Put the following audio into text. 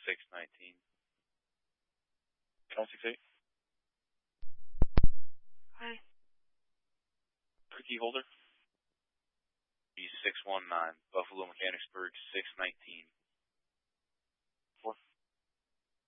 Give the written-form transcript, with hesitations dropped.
619. Channel 68. Hi. Ricky Holder. B619, Buffalo Mechanicsburg 619.